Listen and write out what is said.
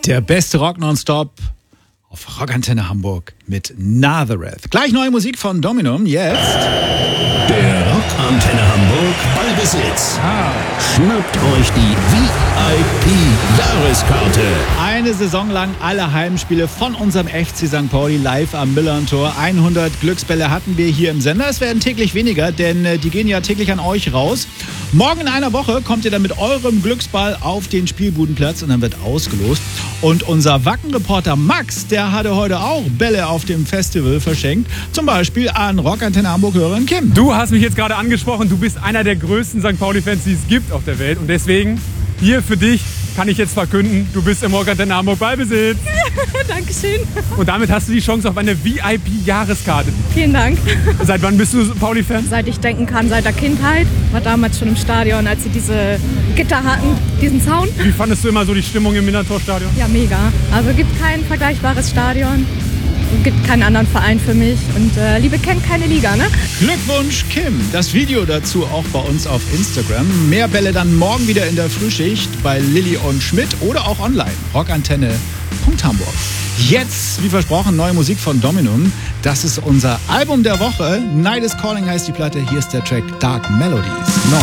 Der beste Rock nonstop auf Rockantenne Hamburg mit Nazareth. Gleich neue Musik von Dominum, jetzt. Der Rockantenne Hamburg Ballbesitz. Schnappt euch die VIP-Jahreskarte. Eine Saison lang alle Heimspiele von unserem FC St. Pauli live am Millern-Tor. 100 Glücksbälle hatten wir hier im Sender. Es werden täglich weniger, denn die gehen ja täglich an euch raus. Morgen in einer Woche kommt ihr dann mit eurem Glücksball auf den Spielbudenplatz und dann wird ausgelost. Und unser Wacken-Reporter Max, der hatte heute auch Bälle auf dem Festival verschenkt. Zum Beispiel an Rockantenne Hamburg-Hörerin Kim. Du hast mich jetzt gerade angesprochen. Du bist einer der größten St. Pauli-Fans, die es gibt auf der Welt. Und deswegen, hier für dich, kann ich jetzt verkünden, du bist im Rockantenne Hamburg Ballbesitz. Dankeschön. Und damit hast du die Chance auf eine VIP-Jahreskarte. Vielen Dank. Seit wann bist du Pauli-Fan? Seit ich denken kann, seit der Kindheit. War damals schon im Stadion, als sie diese Gitter hatten, diesen Zaun. Wie fandest du immer so die Stimmung im Millantor-Stadion? Ja, mega. Also gibt kein vergleichbares Stadion. Gibt keinen anderen Verein für mich. Und Liebe kennt keine Liga, ne? Glückwunsch, Kim. Das Video dazu auch bei uns auf Instagram. Mehr Bälle dann morgen wieder in der Frühschicht bei Lilly und Schmidt oder auch online. Rockantenne.hamburg. Jetzt, wie versprochen, neue Musik von Dominum. Das ist unser Album der Woche. Night is Calling heißt die Platte. Hier ist der Track Dark Melodies. Neu.